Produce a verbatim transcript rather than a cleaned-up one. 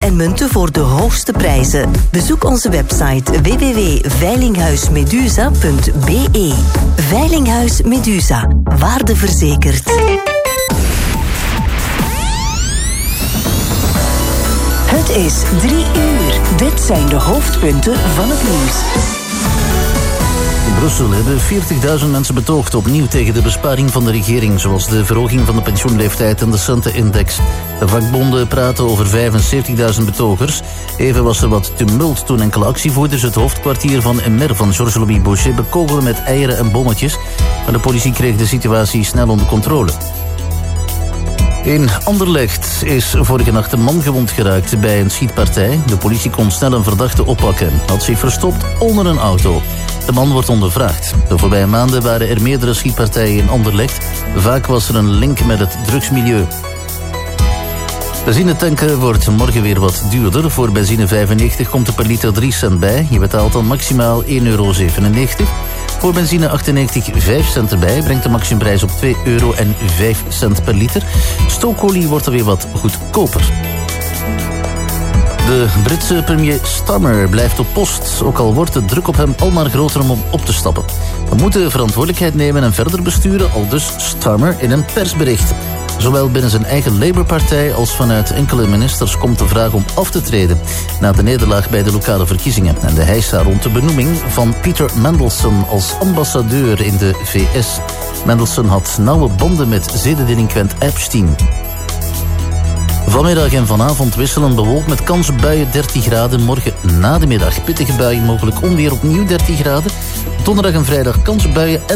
en munten voor de hoogste prijzen. Bezoek onze website w w w punt veilinghuismedusa punt b e. Veilinghuis Medusa. Waarde verzekerd. Het is drie uur. Dit zijn de hoofdpunten van het nieuws. In Brussel hebben veertigduizend mensen betoogd opnieuw tegen de besparing van de regering, zoals de verhoging van de pensioenleeftijd en de Sente-index. De vakbonden praten over vijfenzeventigduizend betogers. Even was er wat tumult toen enkele actievoerders het hoofdkwartier van M R van Georges-Louis Boucher bekogelden met eieren en bommetjes. Maar de politie kreeg de situatie snel onder controle. In Anderlecht is vorige nacht een man gewond geraakt bij een schietpartij. De politie kon snel een verdachte oppakken. Hij had zich verstopt onder een auto. De man wordt ondervraagd. De voorbije maanden waren er meerdere schietpartijen in Anderlecht. Vaak was er een link met het drugsmilieu. Benzine tanken wordt morgen weer wat duurder. Voor benzine vijfennegentig komt er per liter drie cent bij. Je betaalt dan maximaal één euro zevenennegentig. Voor benzine achtennegentig vijf cent erbij. Brengt de maximumprijs op twee euro en vijf cent per liter. Stookolie wordt er weer wat goedkoper. De Britse premier Starmer blijft op post, ook al wordt de druk op hem al maar groter om op te stappen. We moeten verantwoordelijkheid nemen en verder besturen, aldus Starmer in een persbericht. Zowel binnen zijn eigen Labour-partij als vanuit enkele ministers komt de vraag om af te treden na de nederlaag bij de lokale verkiezingen en de heisa rond de benoeming van Peter Mandelson als ambassadeur in de V S. Mandelson had nauwe banden met zedendelinquent Epstein. Vanmiddag en vanavond wisselen bewolkt met kans op buien dertig graden. Morgen na de middag pittige buien, mogelijk onweer opnieuw dertig graden. Donderdag en vrijdag kans op buien en